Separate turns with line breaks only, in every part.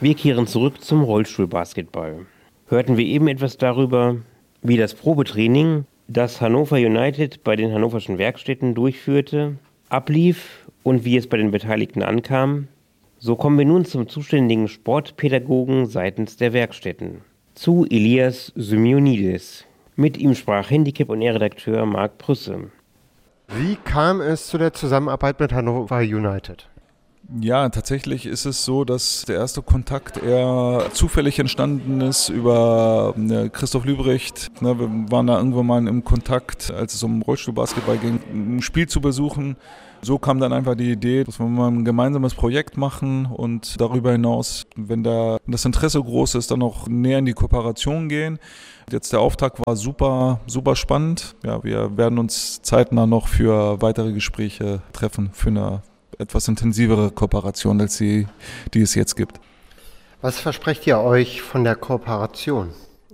Wir kehren zurück zum Rollstuhlbasketball. Hörten wir eben etwas darüber, wie das Probetraining, das Hannover United bei den hannoverschen Werkstätten durchführte, ablief und wie es bei den Beteiligten ankam. So kommen wir nun zum zuständigen Sportpädagogen seitens der Werkstätten, zu Elias Symeonidis. Mit ihm sprach Handicap- und Redakteur Marc Prüsse.
Wie kam es zu der Zusammenarbeit mit Hannover United?
Ja, tatsächlich ist es so, dass der erste Kontakt eher zufällig entstanden ist über Christoph Lübrecht. Wir waren da irgendwann mal im Kontakt, als es um Rollstuhlbasketball ging, ein Spiel zu besuchen. So kam dann einfach die Idee, dass wir mal ein gemeinsames Projekt machen und darüber hinaus, wenn das Interesse groß ist, dann auch näher in die Kooperation gehen. Jetzt der Auftakt war super, super spannend. Ja, wir werden uns zeitnah noch für weitere Gespräche treffen, für eine etwas intensivere Kooperation, als die es jetzt gibt.
Was versprecht ihr euch von der Kooperation?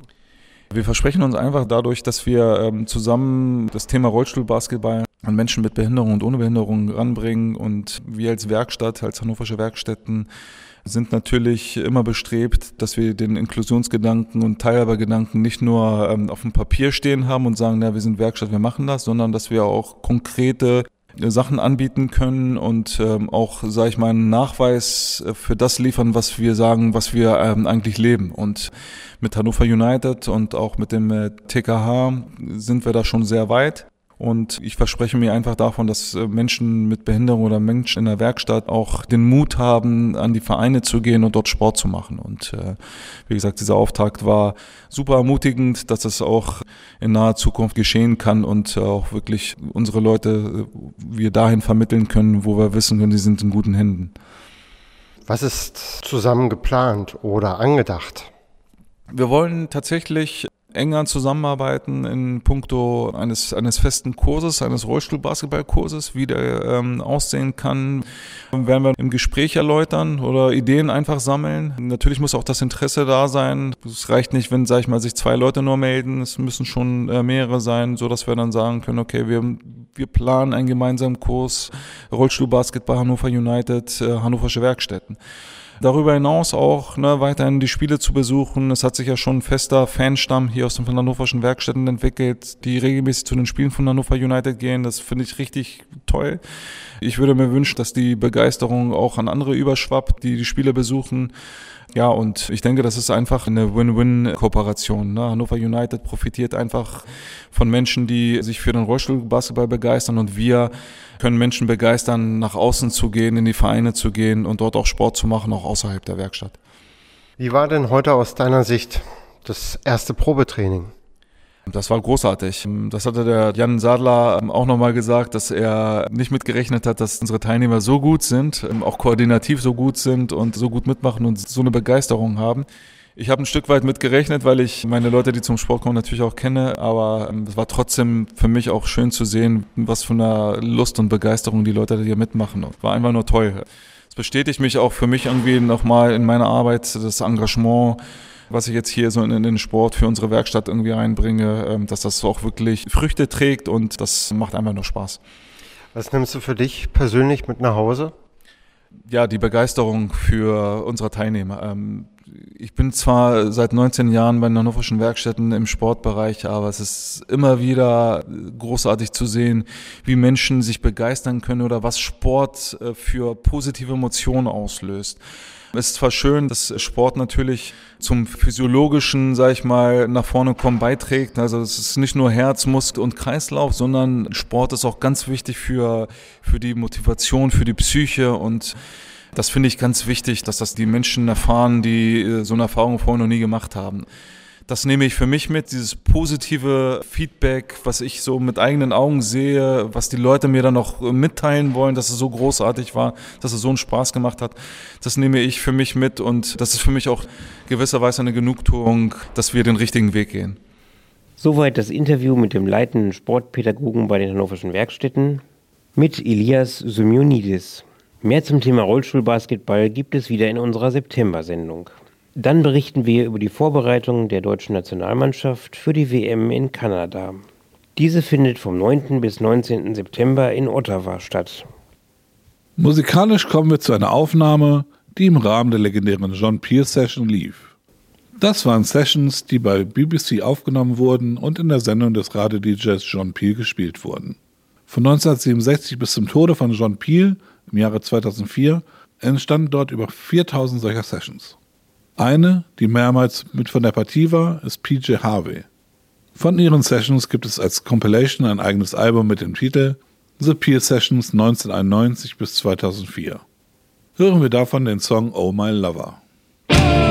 Wir versprechen uns einfach dadurch, dass wir zusammen das Thema Rollstuhlbasketball an Menschen mit Behinderung und ohne Behinderung ranbringen. Und wir als Werkstatt, als hannoversche Werkstätten, sind natürlich immer bestrebt, dass wir den Inklusionsgedanken und Teilhabergedanken nicht nur auf dem Papier stehen haben und sagen, na, wir sind Werkstatt, wir machen das, sondern dass wir auch konkrete Sachen anbieten können und auch, sage ich mal, einen Nachweis für das liefern, was wir sagen, was wir eigentlich leben. Und mit Hannover United und auch mit dem TKH sind wir da schon sehr weit. Und ich verspreche mir einfach davon, dass Menschen mit Behinderung oder Menschen in der Werkstatt auch den Mut haben, an die Vereine zu gehen und dort Sport zu machen. Und wie gesagt, dieser Auftakt war super ermutigend, dass es auch in naher Zukunft geschehen kann und auch wirklich unsere Leute wir dahin vermitteln können, wo wir wissen können, die sind in guten Händen.
Was ist zusammen geplant oder angedacht?
Wir wollen tatsächlich enger zusammenarbeiten in puncto eines festen Kurses, eines Rollstuhlbasketballkurses, wie der aussehen kann. Werden wir im Gespräch erläutern oder Ideen einfach sammeln. Natürlich muss auch das Interesse da sein. Es reicht nicht, wenn, sag ich mal, sich 2 Leute nur melden. Es müssen schon mehrere sein, so dass wir dann sagen können, okay, wir planen einen gemeinsamen Kurs Rollstuhlbasketball Hannover United, hannoversche Werkstätten. Darüber hinaus auch weiterhin die Spiele zu besuchen. Es hat sich ja schon ein fester Fanstamm hier aus den hannoverschen Werkstätten entwickelt, die regelmäßig zu den Spielen von Hannover United gehen. Das finde ich richtig toll. Ich würde mir wünschen, dass die Begeisterung auch an andere überschwappt, die Spiele besuchen. Ja, und ich denke, das ist einfach eine Win-Win-Kooperation. Hannover United profitiert einfach von Menschen, die sich für den Rollstuhlbasketball begeistern, und wir können Menschen begeistern, nach außen zu gehen, in die Vereine zu gehen und dort auch Sport zu machen, auch außerhalb der Werkstatt.
Wie war denn heute aus deiner Sicht das erste Probetraining?
Das war großartig. Das hatte der Jan Sadler auch nochmal gesagt, dass er nicht mitgerechnet hat, dass unsere Teilnehmer so gut sind, auch koordinativ so gut sind und so gut mitmachen und so eine Begeisterung haben. Ich habe ein Stück weit mitgerechnet, weil ich meine Leute, die zum Sport kommen, natürlich auch kenne, aber es war trotzdem für mich auch schön zu sehen, was für eine Lust und Begeisterung die Leute hier mitmachen. War einfach nur toll. Es bestätigt mich auch für mich irgendwie nochmal in meiner Arbeit, das Engagement, was ich jetzt hier so in den Sport für unsere Werkstatt irgendwie einbringe, dass das auch wirklich Früchte trägt, und das macht einfach nur Spaß.
Was nimmst du für dich persönlich mit nach Hause?
Ja, die Begeisterung für unsere Teilnehmer. Ich bin zwar seit 19 Jahren bei den hannoverschen Werkstätten im Sportbereich, aber es ist immer wieder großartig zu sehen, wie Menschen sich begeistern können oder was Sport für positive Emotionen auslöst. Es ist zwar schön, dass Sport natürlich zum physiologischen, sag ich mal, nach vorne kommen beiträgt. Also es ist nicht nur Herz, Muskel und Kreislauf, sondern Sport ist auch ganz wichtig für die Motivation, für die Psyche, und das finde ich ganz wichtig, dass das die Menschen erfahren, die so eine Erfahrung vorher noch nie gemacht haben. Das nehme ich für mich mit, dieses positive Feedback, was ich so mit eigenen Augen sehe, was die Leute mir dann noch mitteilen wollen, dass es so großartig war, dass es so einen Spaß gemacht hat. Das nehme ich für mich mit, und das ist für mich auch gewisserweise eine Genugtuung, dass wir den richtigen Weg gehen.
Soweit das Interview mit dem leitenden Sportpädagogen bei den hannoverschen Werkstätten mit Elias Symeonidis. Mehr zum Thema Rollstuhlbasketball gibt es wieder in unserer September-Sendung. Dann berichten wir über die Vorbereitungen der deutschen Nationalmannschaft für die WM in Kanada. Diese findet vom 9. bis 19. September in Ottawa statt.
Musikalisch kommen wir zu einer Aufnahme, die im Rahmen der legendären John Peel Session lief. Das waren Sessions, die bei BBC aufgenommen wurden und in der Sendung des Radio-DJs John Peel gespielt wurden. Von 1967 bis zum Tode von John Peel im Jahre 2004 entstanden dort über 4000 solcher Sessions. Eine, die mehrmals mit von der Partie war, ist PJ Harvey. Von ihren Sessions gibt es als Compilation ein eigenes Album mit dem Titel The Peel Sessions 1991 bis 2004. Hören wir davon den Song Oh My Lover.